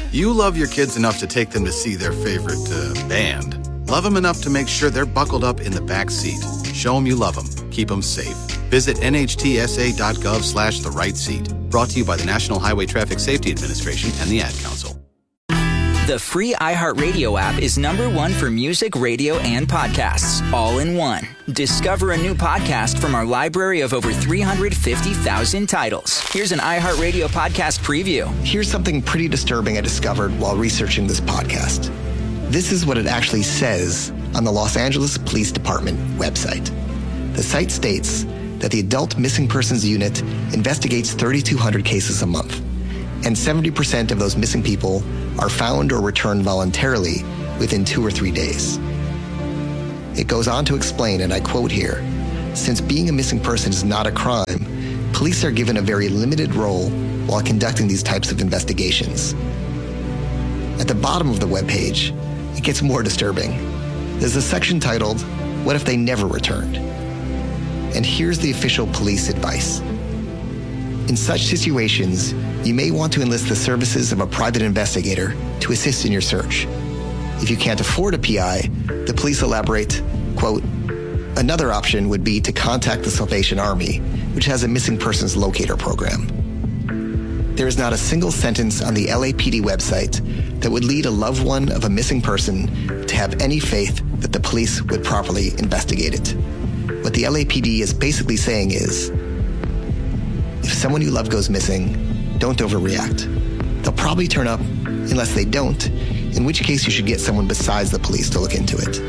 You love your kids enough to take them to see their favorite band. Love them enough to make sure they're buckled up in the back seat. Show them you love them. Keep them safe. Visit nhtsa.gov/the right seat. Brought to you by the National Highway Traffic Safety Administration and the Ad Council. The free iHeartRadio app is #1 for music, radio, and podcasts, all in one. Discover a new podcast from our library of over 350,000 titles. Here's an iHeartRadio podcast preview. Here's something pretty disturbing I discovered while researching this podcast. This is what it actually says on the Los Angeles Police Department website. The site states that the Adult Missing Persons Unit investigates 3,200 cases a month, and 70% of those missing people are found or returned voluntarily within 2 or 3 days. It goes on to explain, and I quote here, since being a missing person is not a crime, police are given a very limited role while conducting these types of investigations. At the bottom of the webpage, it gets more disturbing. There's a section titled, What If They Never Returned? And here's the official police advice. In such situations, you may want to enlist the services of a private investigator to assist in your search. If you can't afford a PI, the police elaborate, quote, another option would be to contact the Salvation Army, which has a missing persons locator program. There is not a single sentence on the LAPD website that would lead a loved one of a missing person to have any faith that the police would properly investigate it. What the LAPD is basically saying is, if someone you love goes missing, don't overreact. They'll probably turn up unless they don't, in which case you should get someone besides the police to look into it.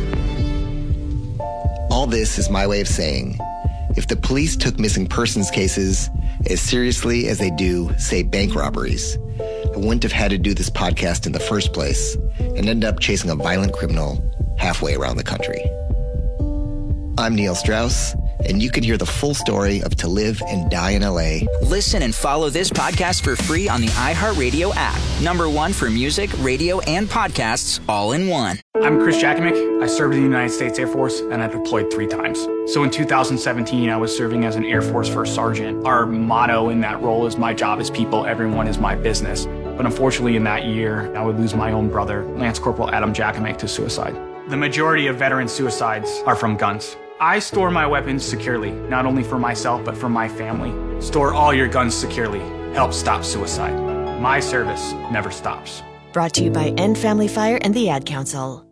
All this is my way of saying, if the police took missing persons cases as seriously as they do, say, bank robberies, I wouldn't have had to do this podcast in the first place and end up chasing a violent criminal halfway around the country. I'm Neil Strauss, and you can hear the full story of To Live and Die in LA. Listen and follow this podcast for free on the iHeartRadio app. #1 for music, radio, and podcasts, all in one. I'm Chris Jackamick. I served in the United States Air Force, and I deployed 3 times. So in 2017, I was serving as an Air Force First Sergeant. Our motto in that role is, my job is people, everyone is my business. But unfortunately, in that year, I would lose my own brother, Lance Corporal Adam Jackamick, to suicide. The majority of veteran suicides are from guns. I store my weapons securely, not only for myself, but for my family. Store all your guns securely. Help stop suicide. My service never stops. Brought to you by End Family Fire and the Ad Council.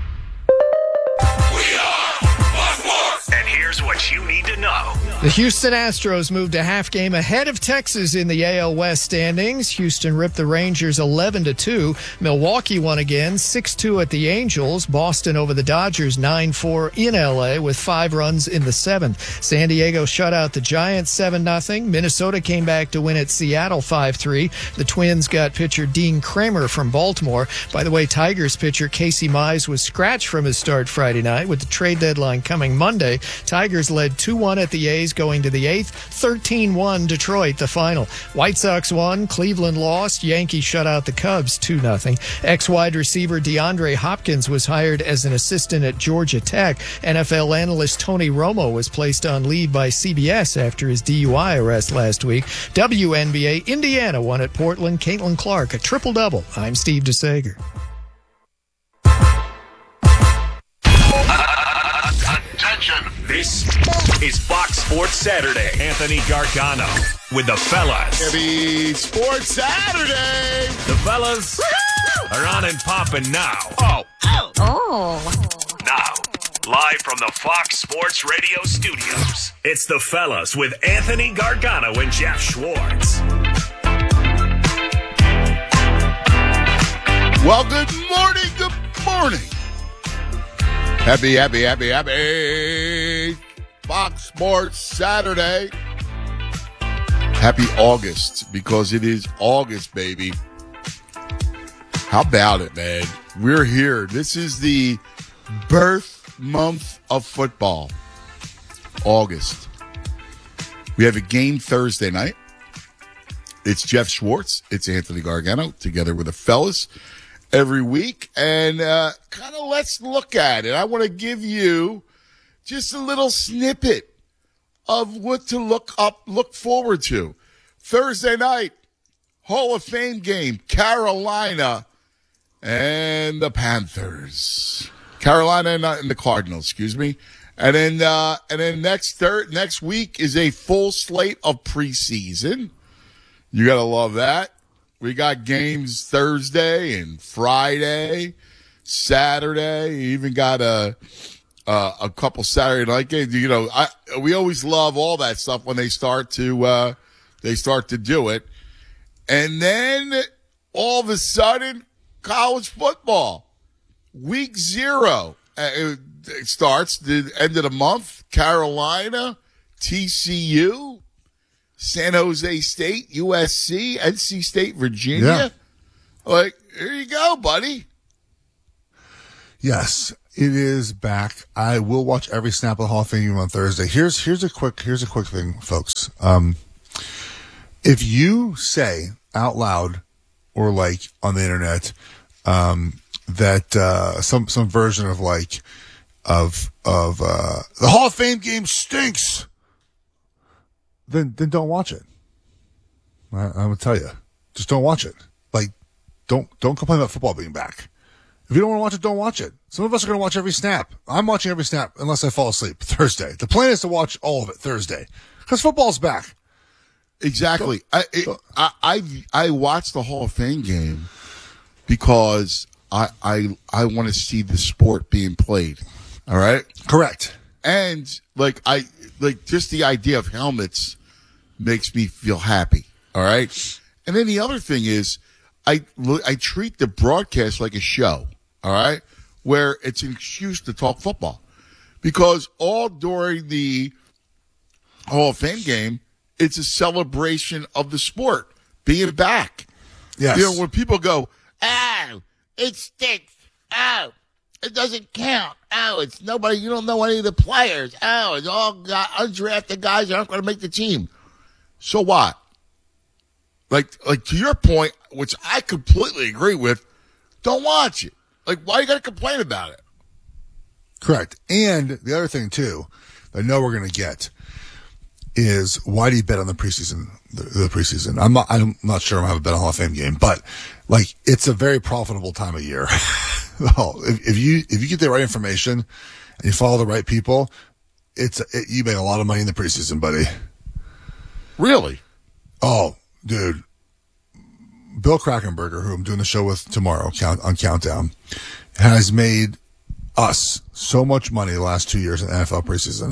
We are Fox Sports. And here's what you need to know. The Houston Astros moved a half game ahead of Texas in the AL West standings. Houston ripped the Rangers 11-2. Milwaukee won again, 6-2 at the Angels. Boston over the Dodgers 9-4 in LA with 5 runs in the 7th. San Diego shut out the Giants 7-0. Minnesota came back to win at Seattle 5-3. The Twins got pitcher Dean Kramer from Baltimore. By the way, Tigers pitcher Casey Mize was scratched from his start Friday night. With the trade deadline coming Monday, Tigers led 2-1 at the A's going to the 8th, 13-1 Detroit, the final. White Sox won, Cleveland lost, Yankees shut out the Cubs 2-0. Ex-wide receiver DeAndre Hopkins was hired as an assistant at Georgia Tech. NFL analyst Tony Romo was placed on leave by CBS after his DUI arrest last week. WNBA, Indiana won at Portland, Caitlin Clark, a triple-double. I'm Steve DeSager. Attention. This is Fox Sports Saturday. Anthony Gargano with the fellas. Happy Sports Saturday. The fellas are on and popping now. Now, live from the Fox Sports Radio studios, it's the fellas with Anthony Gargano and Jeff Schwartz. Well, good morning. Good morning. Happy Fox Sports Saturday. Happy August, because it is August, baby. How about it, man? We're here. This is the birth month of football. August. We have a game Thursday night. It's Jeff Schwartz. It's Anthony Gargano, together with the fellas every week. And kind of let's look at it. I want to give you just a little snippet of what to look forward to. Thursday night, Hall of Fame game, Carolina and the Panthers. Carolina and the Cardinals, excuse me. And then next week is a full slate of preseason. You gotta love that. We got games Thursday and Friday, Saturday. You even got a couple Saturday night games. You know, we always love all that stuff when they start to do it. And then all of a sudden, college football, week 0. It starts the end of the month. Carolina, TCU, San Jose State, USC, NC State, Virginia. Yeah. Like, here you go, buddy. Yes, it is back. I will watch every snap of the Hall of Fame game on Thursday. Here's a quick thing, folks. If you say out loud or like on the internet that some version of like of the Hall of Fame game stinks, then don't watch it. I'm gonna tell you, just don't watch it. Like, don't complain about football being back. If you don't want to watch it, don't watch it. Some of us are going to watch every snap. I'm watching every snap unless I fall asleep Thursday. The plan is to watch all of it Thursday because football's back. Exactly. I watched the Hall of Fame game because I want to see the sport being played. All right. Correct. And just the idea of helmets makes me feel happy. All right. And then the other thing is I treat the broadcast like a show. All right. Where it's an excuse to talk football because all during the Hall of Fame game, it's a celebration of the sport being back. Yes. You know, when people go, oh, it stinks. Oh, it doesn't count. Oh, it's nobody. You don't know any of the players. Oh, it's all undrafted guys that aren't going to make the team. So what? Like to your point, which I completely agree with, don't watch it. Like, why you got to complain about it? Correct. And the other thing, too, that I know we're going to get is why do you bet on the preseason? The preseason. I'm not sure I'm going to have a bet on Hall of Fame game, but like it's a very profitable time of year. If you get the right information and you follow the right people, you make a lot of money in the preseason, buddy. Really? Oh, dude. Bill Krakenberger, who I'm doing the show with tomorrow on Countdown, has made us so much money the last 2 years in NFL preseason.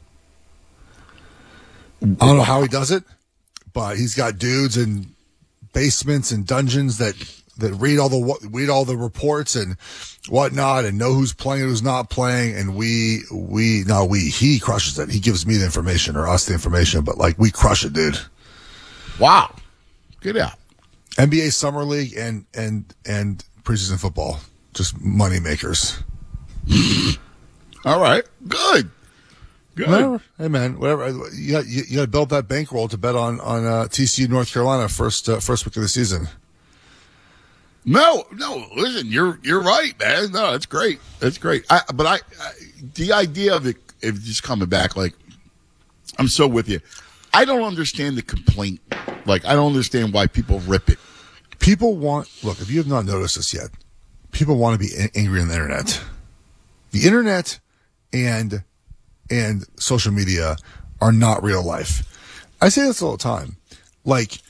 I don't know how he does it, but he's got dudes in basements and dungeons that read all the reports and whatnot and know who's playing and who's not playing. And he crushes it. He gives me the information or us the information, but like we crush it, dude. Wow. Get out. NBA Summer League and preseason football, just money makers. All right, good. Whatever. Hey man, whatever. You got to build that bankroll to bet on TCU North Carolina first week of the season. No. Listen, you're right, man. No, that's great. That's great. But the idea of it just coming back, like, I'm so with you. I don't understand the complaint. Like, I don't understand why people rip it. Look, if you have not noticed this yet, people want to be angry on the internet. The internet and social media are not real life. I say this all the time. Like,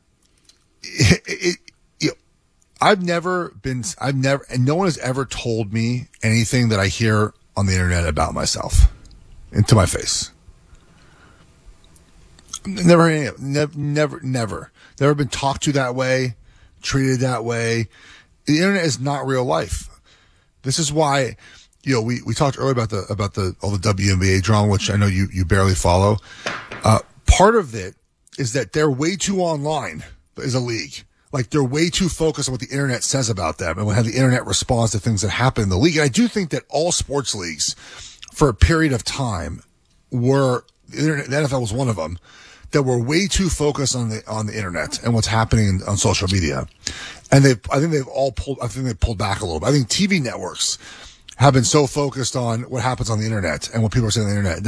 and no one has ever told me anything that I hear on the internet about myself into my face. Never been talked to that way, treated that way. The internet is not real life. This is why, we talked earlier about all the WNBA drama, which I know you barely follow. Part of it is that they're way too online as a league. Like they're way too focused on what the internet says about them and how the internet responds to things that happen in the league. And I do think that all sports leagues for a period of time the NFL was one of them, that were way too focused on the internet and what's happening on social media. And I think they've pulled back a little bit. I think TV networks have been so focused on what happens on the internet and what people are saying on the internet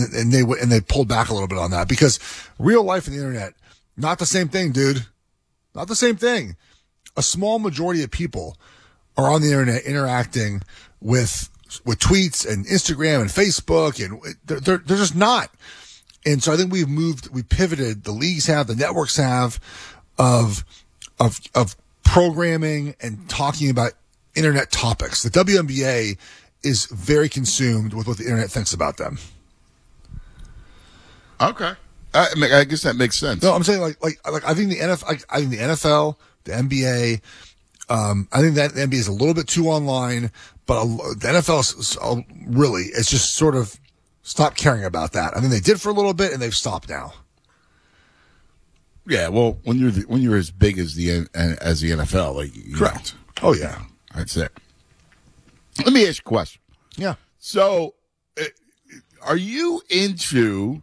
that they pulled back a little bit on that because real life and the internet, not the same thing, dude. Not the same thing. A small majority of people are on the internet interacting with tweets and Instagram and Facebook, and they're just not. And so I think we pivoted, the leagues have, the networks have, of programming and talking about internet topics. The WNBA is very consumed with what the internet thinks about them. Okay. I guess that makes sense. No, I'm saying like I think the NFL, the NBA, I think that the NBA is a little bit too online, but the NFL is really, it's just sort of stopped caring about that. I mean, they did for a little bit and they've stopped now. Yeah, well, when you're as big as the NFL, like, correct. Oh yeah, that's it. Let me ask you a question. Yeah. So, are you into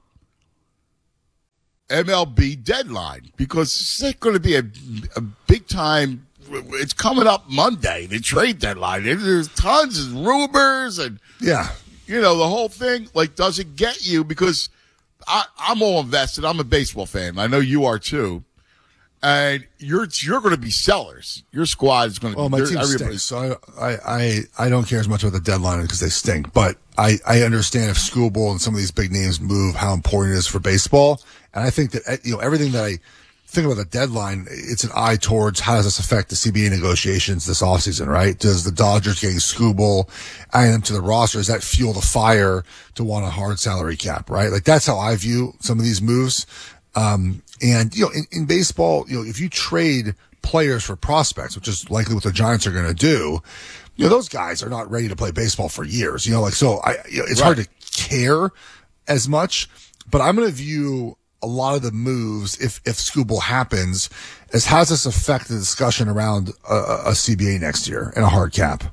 MLB Deadline? Because it's going to be a big time. It's coming up Monday, the trade deadline. There's tons of rumors and the whole thing. Like, does it get you? Because I'm all invested. I'm a baseball fan. I know you are too. And you're going to be sellers. Your squad is going to. Oh, my team stinks. So I don't care as much about the deadline because they stink. But I understand if Schoolbowl and some of these big names move, how important it is for baseball. And I think that everything that I think about the deadline, it's an eye towards how does this affect the CBA negotiations this offseason, right? Does the Dodgers getting Schoolbowl, adding them to the roster, does that fuel the fire to want a hard salary cap, right? Like that's how I view some of these moves. And in baseball, if you trade players for prospects, which is likely what the Giants are going to do, those guys are not ready to play baseball for years. It's hard to care as much, but I'm going to view a lot of the moves, if Schoolbowl happens, as how does this affect the discussion around a CBA next year and a hard cap?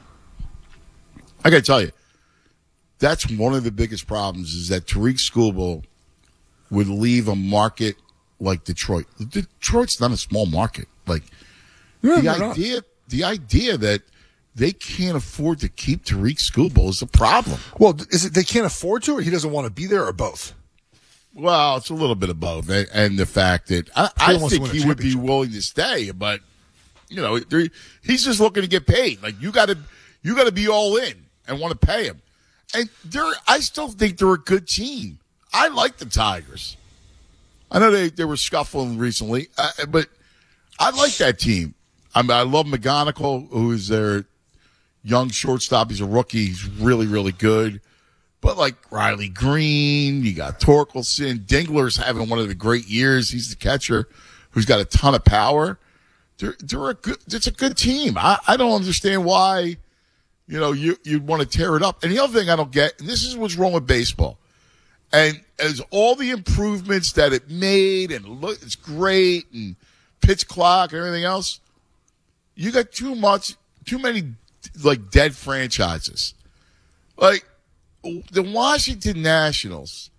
I got to tell you, that's one of the biggest problems is that Tariq Schoolbowl would leave a market like Detroit. Detroit's not a small market. Like the idea that they can't afford to keep Tariq Schoolbowl is a problem. Well, is it they can't afford to, or he doesn't want to be there, or both? Well, it's a little bit of both, and the fact that I think he would be willing to stay, but he's just looking to get paid. Like you got to be all in and want to pay him. And I still think they're a good team. I like the Tigers. I know they were scuffling recently, but I like that team. I love McGonigal, who is their young shortstop. He's a rookie. He's really, really good. But like Riley Green, you got Torkelson. Dingler's having one of the great years. He's the catcher who's got a ton of power. It's a good team. I don't understand why, you'd want to tear it up. And the other thing I don't get, and this is what's wrong with baseball, and as all the improvements that it made, and look, it's great, and pitch clock and everything else, you got too many like dead franchises. Like the Washington Nationals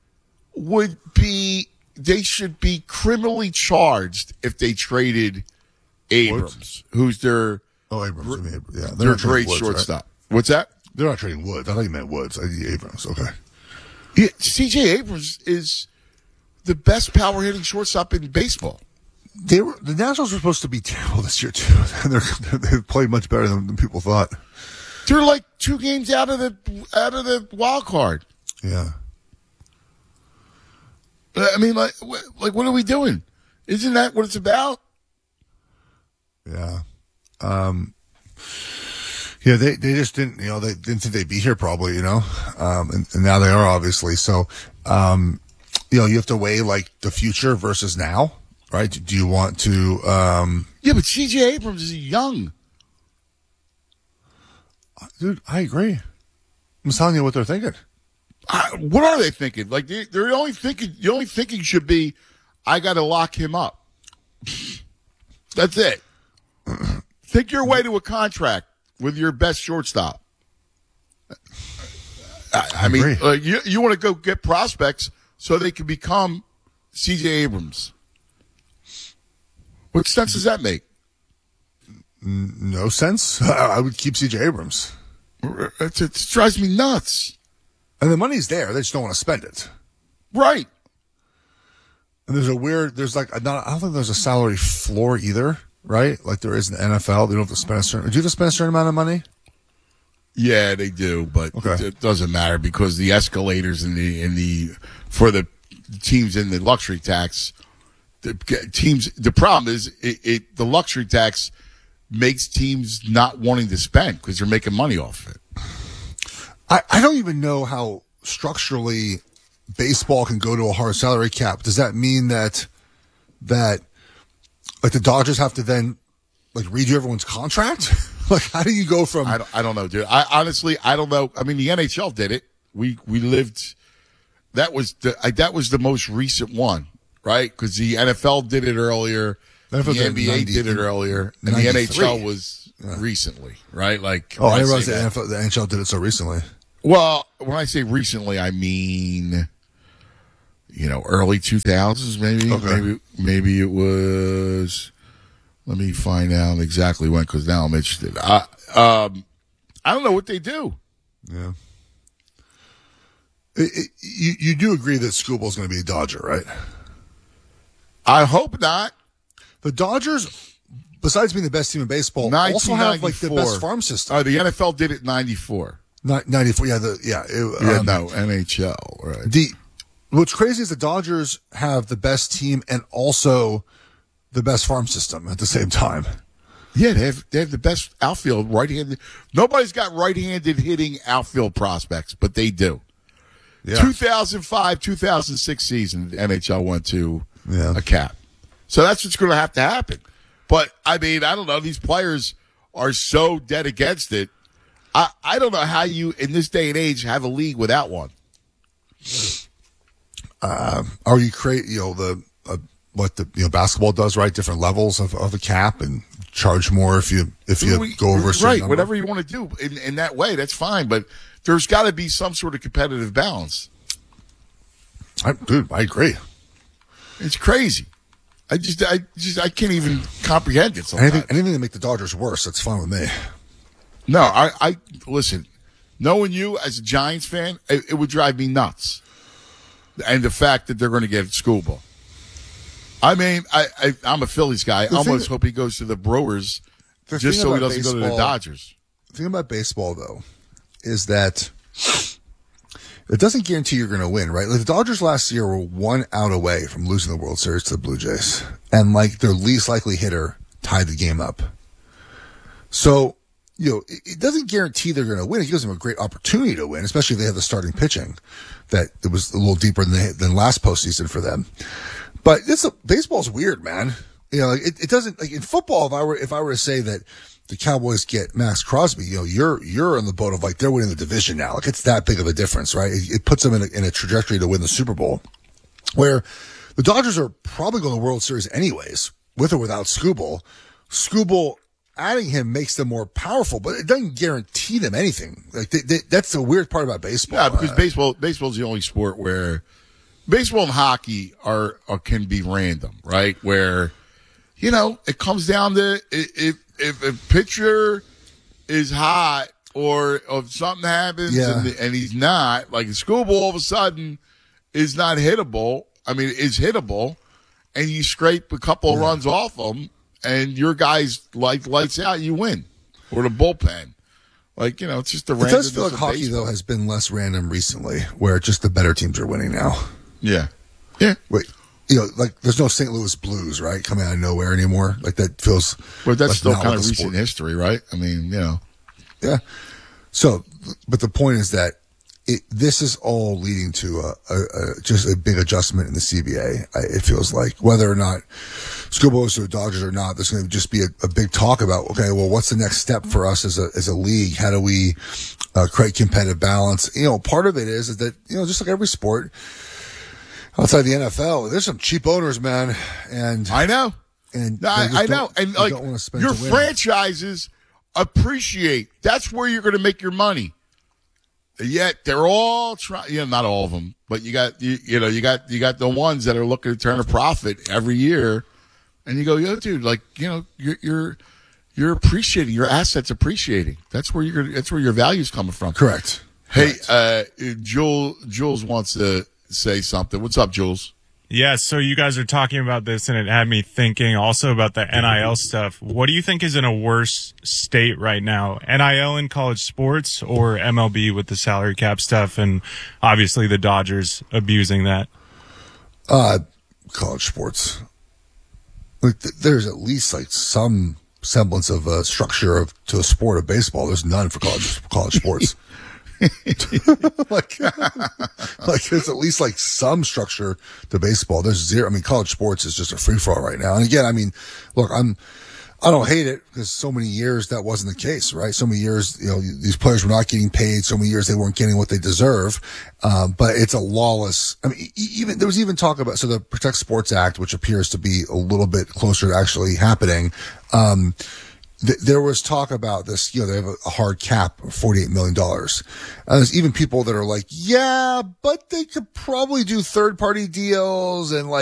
they should be criminally charged if they traded Abrams, who's their Abrams. Yeah, their great Woods, shortstop. Right? What's that? They're not trading Woods. I thought you meant Woods. Abrams. Okay. Yeah, C.J. Abrams is the best power hitting shortstop in baseball. The Nationals were supposed to be terrible this year too. They've played much better than people thought. They're like 2 games out of the wild card. Yeah. I mean, like what are we doing? Isn't that what it's about? Yeah. Yeah, they just didn't, they didn't think they'd be here probably, and now they are obviously. So, you have to weigh like the future versus now, right? Do you want to, Yeah, but C.J. Abrams is young. Dude, I agree. I'm telling you what they're thinking. What are they thinking? Like they're only thinking. The only thinking should be, I got to lock him up. That's it. Think your way to a contract with your best shortstop. I mean, you want to go get prospects so they can become C.J. Abrams. What sense does that make? No sense. I would keep C.J. Abrams. It drives me nuts. And the money's there. They just don't want to spend it. Right. And there's like, I don't think there's a salary floor either, right? Like there is in the NFL. They don't have to spend do you have to spend a certain amount of money? Yeah, they do, but it doesn't matter because the escalators for the teams in the luxury tax, the problem is the luxury tax makes teams not wanting to spend because they're making money off it. I don't even know how structurally baseball can go to a hard salary cap. Does that mean that like the Dodgers have to then like redo everyone's contract? Like, how do you go from? I don't know, dude. I don't know. I mean, the NHL did it. We lived. That was the most recent one, right? Because the NFL did it earlier. The NBA did it earlier, and the NHL was recently, right? Like, I didn't realize the NHL did it so recently. Well, when I say recently, I mean, early 2000s, maybe. Okay. Maybe it was. Let me find out exactly when, because now I'm interested. I don't know what they do. Yeah. You do agree that Scooble's going to be a Dodger, right? I hope not. The Dodgers, besides being the best team in baseball, also have like the best farm system. The NFL did it in 94. 94, yeah. NHL, right. What's crazy is the Dodgers have the best team and also the best farm system at the same time. Yeah, they have the best outfield, right-handed. Nobody's got right-handed hitting outfield prospects, but they do. Yeah. 2005, 2006 season, NHL went to a cap. So that's what's going to have to happen. But, I mean, I don't know. These players are so dead against it. I don't know how you, in this day and age, have a league without one. Or you create, what the basketball does, right? Different levels of the cap and charge more if you go over a certain number. Whatever you want to do in that way, that's fine. But there's got to be some sort of competitive balance. I agree. It's crazy. I can't even comprehend it sometimes. Anything to make the Dodgers worse, that's fine with me. No, I listen. Knowing you as a Giants fan, it would drive me nuts. And the fact that they're going to get Scuba. I mean, I'm a Phillies guy. I almost hope he goes to the Brewers just so he doesn't go to the Dodgers. The thing about baseball, though, is that it doesn't guarantee you're going to win, right? Like the Dodgers last year were 1 out away from losing the World Series to the Blue Jays. And like their least likely hitter tied the game up. So, it doesn't guarantee they're going to win. It gives them a great opportunity to win, especially if they have the starting pitching that it was a little deeper than last postseason for them. But baseball's weird, man. It doesn't, like in football, if I were to say that the Cowboys get Max Crosby, you're on the boat of like they're winning the division now. Like it's that big of a difference, right? It puts them in a trajectory to win the Super Bowl. Where the Dodgers are probably going to the World Series anyways, with or without Skubal. Skubal adding him makes them more powerful, but it doesn't guarantee them anything. Like that's the weird part about baseball. Yeah, because baseball's the only sport where baseball and hockey are can be random, right? Where it comes down to if a pitcher is hot or if something happens and he's not, like a schoolball all of a sudden is not hittable. I mean, is hittable, and you scrape a couple of runs off him, and your guys lights out, you win, or the bullpen. Like it's just the randomness. It does feel like hockey baseball. Though has been less random recently, where just the better teams are winning now. Yeah. Wait, like there's no St. Louis Blues, right, coming out of nowhere anymore. Like that feels. But that's still kind of recent history, right? I mean, Yeah. So, but the point is that this is all leading to just a big adjustment in the CBA. It feels like whether or not Scuba goes to the Dodgers or not, there's going to just be a big talk about, okay, well, what's the next step for us as a league? How do we create competitive balance? Part of it is that just like every sport outside the NFL, there's some cheap owners, man. And I know, and I know, and like your franchises appreciate. That's where you're going to make your money. Yet they're all trying, not all of them, but you got the ones that are looking to turn a profit every year, and you go, dude, like you're appreciating, your assets appreciating. That's where your value's coming from. Correct. Hey, Jules wants to say something. What's up, Jules? Yeah, so you guys are talking about this, and it had me thinking also about the NIL stuff. What do you think is in a worse state right now? NIL in college sports or MLB with the salary cap stuff and obviously the Dodgers abusing that? College sports. Like, there's at least like some semblance of a structure to a sport of baseball. There's none for college sports. like there's at least like some structure to baseball. There's zero. I mean, college sports is just a free for all right now. And again, I mean, look, I don't hate it because so many years that wasn't the case, right? So many years, these players were not getting paid. So many years they weren't getting what they deserve. But it's a lawless. I mean, there was even talk about the Protect Sports Act, which appears to be a little bit closer to actually happening. There was talk about this, they have a hard cap of $48 million. There's even people that are like, yeah, but they could probably do third party deals and like,